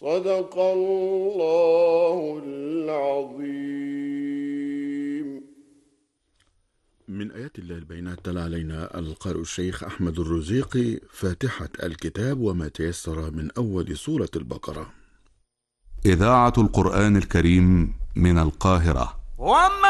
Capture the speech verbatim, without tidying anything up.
صدق الله العظيم. من آيات الله البينات تلا علينا القارئ الشيخ أحمد الرزيقي فاتحة الكتاب وما تيسر من أول سورة البقرة. إذاعة القرآن الكريم من القاهرة.